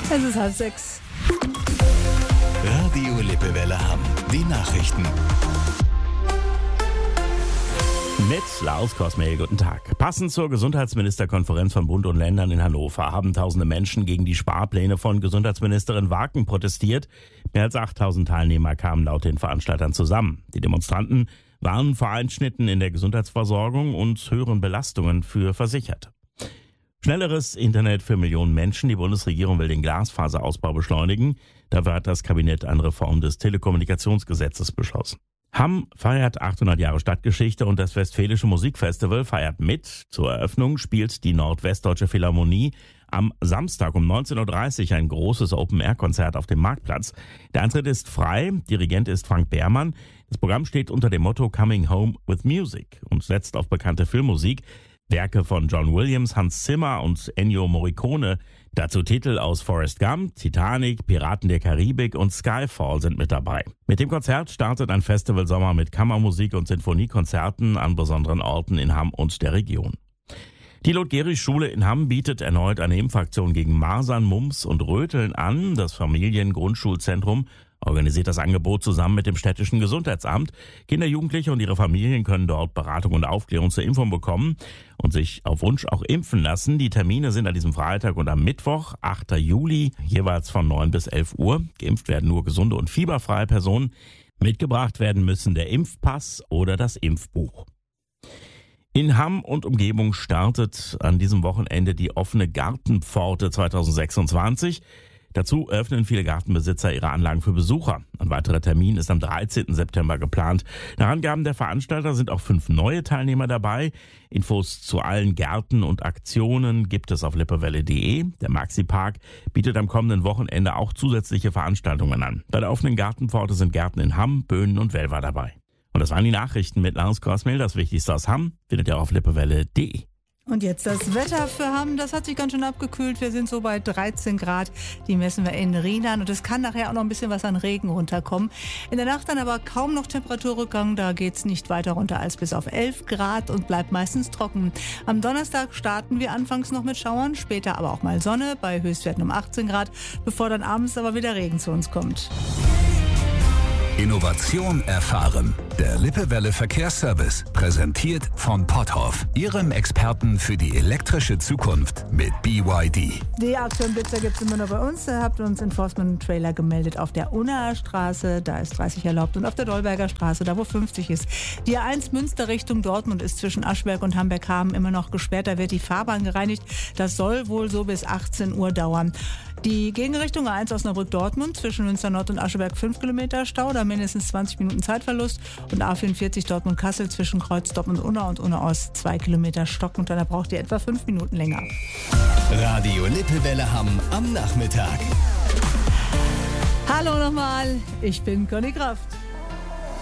Es ist 5:30. Radio Lippewelle Hamm. Die Nachrichten. Mit Laus Kosmel, guten Tag. Passend zur Gesundheitsministerkonferenz von Bund und Ländern in Hannover haben tausende Menschen gegen die Sparpläne von Gesundheitsministerin Waken protestiert. Mehr als 8.000 Teilnehmer kamen laut den Veranstaltern zusammen. Die Demonstranten warnen vor Einschnitten in der Gesundheitsversorgung und höheren Belastungen für Versicherte. Schnelleres Internet für Millionen Menschen. Die Bundesregierung will den Glasfaserausbau beschleunigen. Dafür hat das Kabinett eine Reform des Telekommunikationsgesetzes beschlossen. Hamm feiert 800 Jahre Stadtgeschichte und das Westfälische Musikfestival feiert mit. Zur Eröffnung spielt die Nordwestdeutsche Philharmonie am Samstag um 19.30 Uhr ein großes Open-Air-Konzert auf dem Marktplatz. Der Eintritt ist frei, Dirigent ist Frank Behrmann. Das Programm steht unter dem Motto Coming Home with Music und setzt auf bekannte Filmmusik. Werke von John Williams, Hans Zimmer und Ennio Morricone. Dazu Titel aus Forrest Gump, Titanic, Piraten der Karibik und Skyfall sind mit dabei. Mit dem Konzert startet ein Festivalsommer mit Kammermusik und Sinfoniekonzerten an besonderen Orten in Hamm und der Region. Die Lot-Gehrig-Schule in Hamm bietet erneut eine Impfaktion gegen Masern, Mumps und Röteln an. Das Familiengrundschulzentrum organisiert das Angebot zusammen mit dem städtischen Gesundheitsamt. Kinder, Jugendliche und ihre Familien können dort Beratung und Aufklärung zur Impfung bekommen und sich auf Wunsch auch impfen lassen. Die Termine sind an diesem Freitag und am Mittwoch, 8. Juli, jeweils von 9 bis 11 Uhr. Geimpft werden nur gesunde und fieberfreie Personen. Mitgebracht werden müssen der Impfpass oder das Impfbuch. In Hamm und Umgebung startet an diesem Wochenende die offene Gartenpforte 2026. Dazu öffnen viele Gartenbesitzer ihre Anlagen für Besucher. Ein weiterer Termin ist am 13. September geplant. Nach Angaben der Veranstalter sind auch 5 neue Teilnehmer dabei. Infos zu allen Gärten und Aktionen gibt es auf lippewelle.de. Der Maxi-Park bietet am kommenden Wochenende auch zusätzliche Veranstaltungen an. Bei der offenen Gartenpforte sind Gärten in Hamm, Böhnen und Welver dabei. Und das waren die Nachrichten mit Lars Kosmel. Das Wichtigste aus Hamm findet ihr auf lippewelle.de. Und jetzt das Wetter für Hamm. Das hat sich ganz schön abgekühlt. Wir sind so bei 13 Grad. Die messen wir in Rheinland. Und es kann nachher auch noch ein bisschen was an Regen runterkommen. In der Nacht dann aber kaum noch Temperaturrückgang. Da geht es nicht weiter runter als bis auf 11 Grad und bleibt meistens trocken. Am Donnerstag starten wir anfangs noch mit Schauern, später aber auch mal Sonne bei Höchstwerten um 18 Grad, bevor dann abends aber wieder Regen zu uns kommt. Innovation erfahren. Der Lippewelle Verkehrsservice, präsentiert von Potthoff, Ihrem Experten für die elektrische Zukunft mit BYD. Die aktuellen Blitzer gibt es immer nur bei uns. Ihr habt uns Enforcement-Trailer gemeldet auf der Unnaer Straße, da ist 30 erlaubt, und auf der Dolberger Straße, da wo 50 ist. Die A1 Münster Richtung Dortmund ist zwischen Aschberg und Hamberg-Hamm immer noch gesperrt. Da wird die Fahrbahn gereinigt. Das soll wohl so bis 18 Uhr dauern. Die Gegenrichtung A1 Osnabrück-Dortmund zwischen Münster Nord und Ascheberg 5 Kilometer Stau, da mindestens 20 Minuten Zeitverlust. Und A44 Dortmund-Kassel zwischen Kreuz Dortmund-Unna und Unna-Ost 2 Kilometer Stocken. Und da braucht ihr etwa 5 Minuten länger. Radio Lippewelle Hamm am Nachmittag. Hallo nochmal, ich bin Conny Kraft.